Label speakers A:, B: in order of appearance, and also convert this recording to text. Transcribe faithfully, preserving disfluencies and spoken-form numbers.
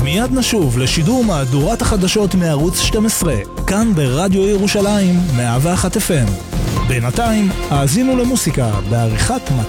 A: מיד נשוב לשידור מהדורת החדשות מערוץ שתים עשרה, כאן ברדיו ירושלים מאה ואחת אף אם. בינתיים, האזינו למוסיקה בעריכת